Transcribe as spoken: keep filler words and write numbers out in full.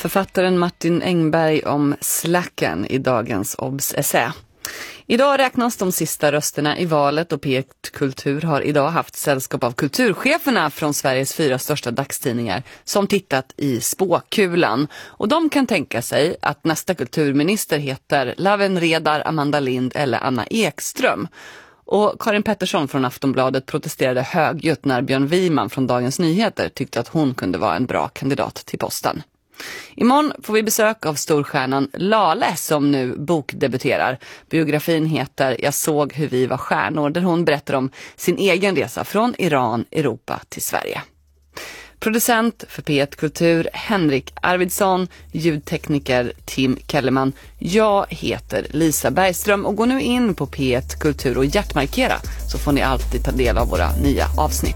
Författaren Martin Engberg om slacken i dagens Obs-essä. Idag räknas de sista rösterna i valet och P ett Kultur har idag haft sällskap av kulturcheferna från Sveriges fyra största dagstidningar som tittat i spåkulan. Och de kan tänka sig att nästa kulturminister heter Laven Redar, Amanda Lind eller Anna Ekström. Och Karin Pettersson från Aftonbladet protesterade högljutt när Björn Wiman från Dagens Nyheter tyckte att hon kunde vara en bra kandidat till posten. Imorgon får vi besök av storstjärnan Lale som nu bokdebuterar. Biografin heter Jag såg hur vi var stjärnor, där hon berättar om sin egen resa från Iran, Europa till Sverige. Producent för P ett Kultur Henrik Arvidsson, ljudtekniker Tim Kellerman. Jag heter Lisa Bergström och går nu in på P ett Kultur och hjärtmarkera så får ni alltid ta del av våra nya avsnitt.